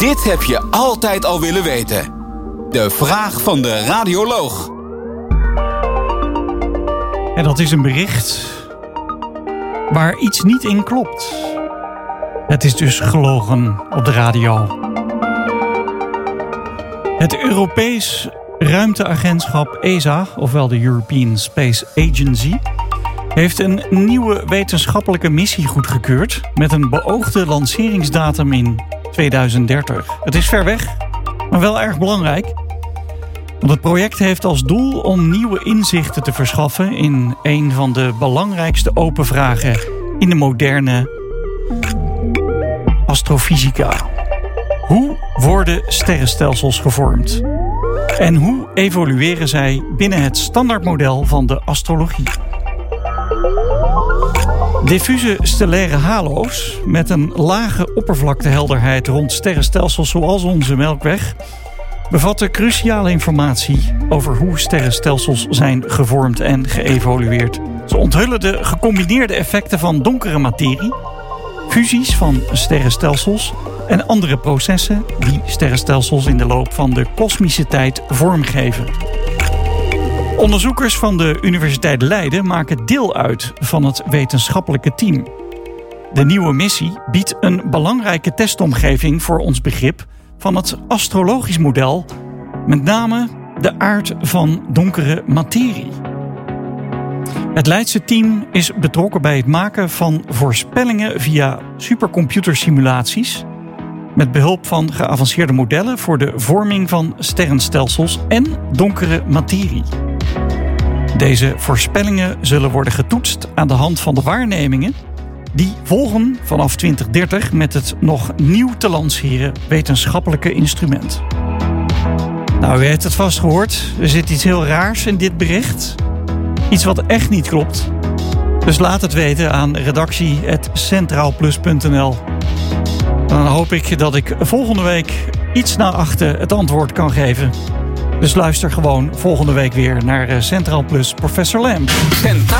Dit heb je altijd al willen weten. De vraag van de radioloog. En dat is een bericht waar iets niet in klopt. Het is dus gelogen op de radio. Het Europees Ruimteagentschap ESA, ofwel de European Space Agency, heeft een nieuwe wetenschappelijke missie goedgekeurd met een beoogde lanceringsdatum in 2030. Het is ver weg, maar wel erg belangrijk. Want het project heeft als doel om nieuwe inzichten te verschaffen in een van de belangrijkste open vragen in de moderne astrofysica. Hoe worden sterrenstelsels gevormd? En hoe evolueren zij binnen het standaardmodel van de astrologie? Diffuse stellaire halo's met een lage oppervlaktehelderheid rond sterrenstelsels zoals onze Melkweg bevatten cruciale informatie over hoe sterrenstelsels zijn gevormd en geëvolueerd. Ze onthullen de gecombineerde effecten van donkere materie, fusies van sterrenstelsels en andere processen die sterrenstelsels in de loop van de kosmische tijd vormgeven. Onderzoekers van de Universiteit Leiden maken deel uit van het wetenschappelijke team. De nieuwe missie biedt een belangrijke testomgeving voor ons begrip van het astrologisch model, met name de aard van donkere materie. Het Leidse team is betrokken bij het maken van voorspellingen via supercomputersimulaties met behulp van geavanceerde modellen voor de vorming van sterrenstelsels en donkere materie. Deze voorspellingen zullen worden getoetst aan de hand van de waarnemingen die volgen vanaf 2030 met het nog nieuw te lanceren wetenschappelijke instrument. Nou, u heeft het vast gehoord. Er zit iets heel raars in dit bericht. Iets wat echt niet klopt. Dus laat het weten aan redactie@centraalplus.nl. Dan hoop ik dat ik volgende week iets na achter het antwoord kan geven. Dus luister gewoon volgende week weer naar Centraal Plus Professor Lamb.